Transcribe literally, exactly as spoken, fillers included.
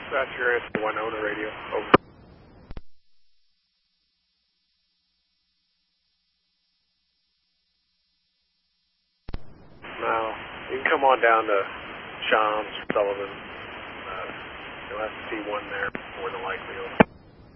Dispatcher, answer one owner radio. Over. Now, you can come on down to Shams, Sullivan. Uh, you'll have to see one there, more than likely.